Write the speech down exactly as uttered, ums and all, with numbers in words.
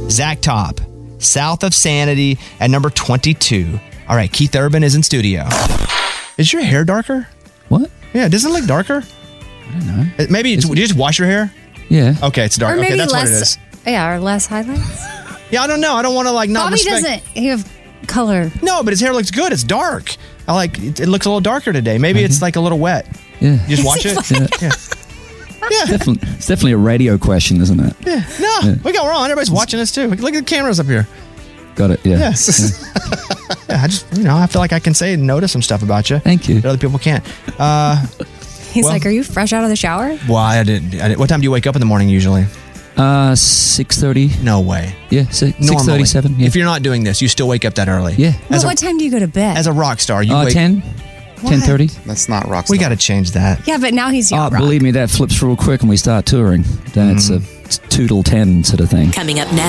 Zach Top, South of Sanity at number twenty-two. All right, Keith Urban is in studio. Is your hair darker? What? Yeah, doesn't it look darker? I don't know. Uh, Maybe it's, did you just wash your hair? Yeah. Okay, it's dark. Or maybe okay, that's less, what it is. Yeah, or less highlights. Yeah, I don't know. I don't want to like not Bobby respect. doesn't have color. No, but his hair looks good. It's dark. I like it. It looks a little darker today. Maybe it's like a little wet. Yeah. You just watch it. Yeah. Yeah. Yeah. Definitely, it's definitely a radio question, isn't it? Yeah. No, Yeah. we got we're on. Everybody's watching us too. Look at the cameras up here. Got it. Yeah. Yes. Yeah, I just you know I feel like I can say and notice some stuff about you. Thank you. That other people can't. Uh, He's Well- like, "Are you fresh out of the shower?" well, I didn't, I didn't. What time do you wake up in the morning usually? Uh, six thirty. No way. Yeah, six Normally, thirty-seven. Yeah. If you're not doing this, you still wake up that early. Yeah. But As a, what time do you go to bed? as a rock star, you Uh, wake. ten. Ten thirty. That's not rock We star. got to change that. yeah, but now he's Oh, yacht rock. believe me, that flips real quick when we start touring. Then it's a two till ten sort of thing. Coming up next.